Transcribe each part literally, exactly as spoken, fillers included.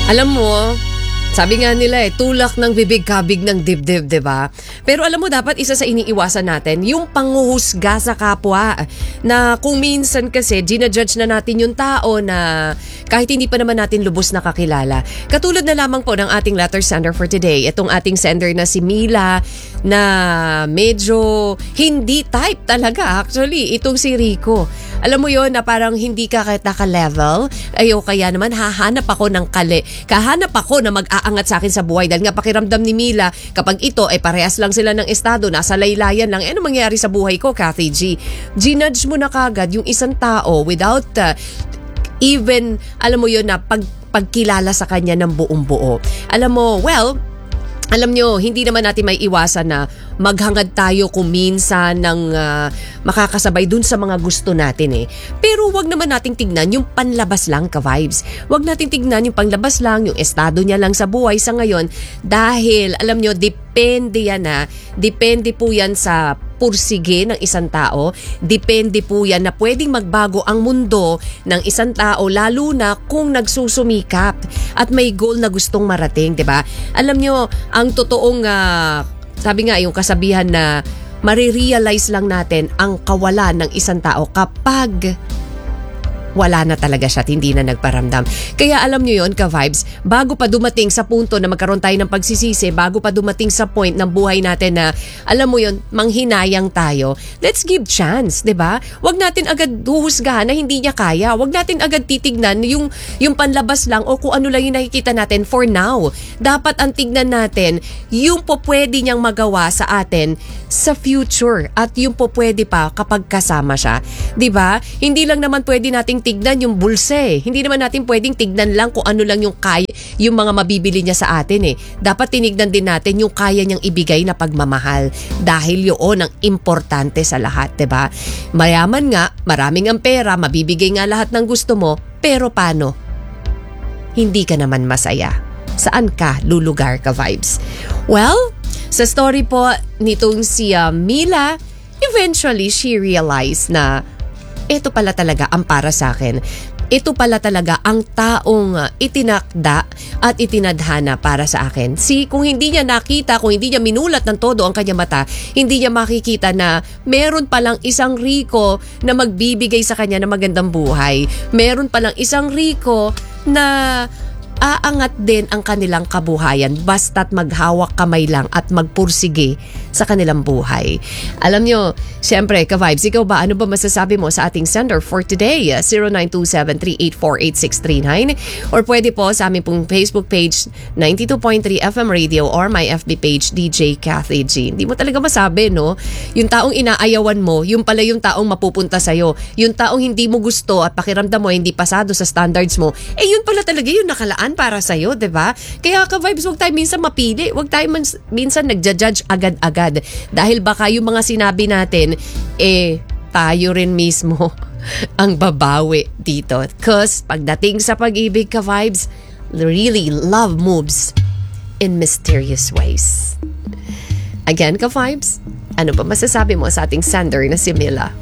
Alam mo, sabi nga nila eh, tulak ng bibig, kabig ng dibdib, diba? Pero alam mo, dapat isa sa iniiwasan natin, yung panghuhusga sa kapwa. Na kung minsan kasi, ginajudge na natin yung tao na kahit hindi pa naman natin lubos nakakilala. Katulad na lamang po ng ating letter sender for today. Itong ating sender na si Mila, na medyo hindi type talaga. Actually, itong si Rico. Alam mo yon na parang hindi ka kita ka-level. Ayo, kaya naman hahanap ako ng kali. Kahanap ako na mag-aangat sa akin sa buhay. Dahil nga pakiramdam ni Mila, kapag ito ay parehas lang sila ng estado, nasa laylayan lang, eh, ano mangyayari sa buhay ko, Kathy G? Ginudge mo na kagad yung isang tao without uh, even, alam mo yon na pag, pagkilala sa kanya ng buong buo. Alam mo, well, alam nyo, hindi naman natin may iwasan na maghangad tayo kung minsan ng uh, makakasabay dun sa mga gusto natin eh. Pero wag naman nating tignan yung panlabas lang ka-vibes. Wag nating tignan yung panlabas lang, yung estado niya lang sa buhay sa ngayon. Dahil, alam nyo, depende yan na. Depende po yan sa pursige ng isang tao. Depende po yan na pwedeng magbago ang mundo ng isang tao, lalo na kung nagsusumikap at may goal na gustong marating, di ba? Alam nyo, ang totoong, uh, sabi nga yung kasabihan na marirealize lang natin ang kawalan ng isang tao kapag wala na talaga siya at hindi na nagparamdam. Kaya alam nyo yun, ka-vibes, bago pa dumating sa punto na magkaroon tayo ng pagsisisi, bago pa dumating sa point ng buhay natin na, alam mo yun, manghinayang tayo, let's give chance, di ba? Huwag natin agad huhusgahan na hindi niya kaya. Huwag natin agad titignan yung, yung panlabas lang o kung ano lang yung nakikita natin for now. Dapat ang tignan natin yung po pwede niyang magawa sa atin sa future at yung po pwede pa kapag kasama siya. Di ba? Hindi lang naman pwede nating tignan yung bulsa eh. Hindi naman natin pwedeng tignan lang kung ano lang yung kaya, yung mga mabibili niya sa atin eh. Dapat tinignan din natin yung kaya niyang ibigay na pagmamahal. Dahil yun ang importante sa lahat, diba? Mayaman nga, maraming ang pera, mabibigay nga lahat ng gusto mo, pero paano? Hindi ka naman masaya. Saan ka lulugar, ka vibes? Well, sa story po nitong si uh, Mila, eventually she realized na ito pala talaga ang para sa akin. Ito pala talaga ang taong itinakda at itinadhana para sa akin. Si, kung hindi niya nakita, kung hindi niya minulat ng todo ang kanyang mata, hindi niya makikita na meron palang isang Rico na magbibigay sa kanya ng magandang buhay. Meron palang isang Rico na aangat din ang kanilang kabuhayan basta't maghawak kamay lang at magpursige sa kanilang buhay. Alam nyo, syempre, ka-vibes, ikaw ba, ano ba masasabi mo sa ating sender for today? zero nine two seven, three eight four, eight six three nine or pwede po sa aming pong Facebook page ninety-two point three F M Radio or my F B page D J Kathy G. Hindi mo talaga masabi, no? Yung taong inaayawan mo, yung pala yung taong mapupunta sa'yo. Yung taong hindi mo gusto at pakiramdam mo hindi pasado sa standards mo, eh yun pala talaga yung nakalaan para sa'yo, diba? Kaya ka-vibes, huwag tayo minsan mapili. Huwag tayo minsan nagja-judge agad-agad. Dahil baka yung mga sinabi natin, eh, tayo rin mismo ang babawi dito. Because pagdating sa pag-ibig, ka-vibes, really love moves in mysterious ways. Again, ka-vibes, ano ba masasabi mo sa ating sender na si Mila?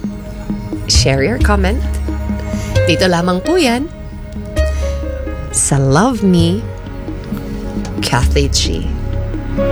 Share your comment. Dito lamang po yan sa Love Me, Kathy G.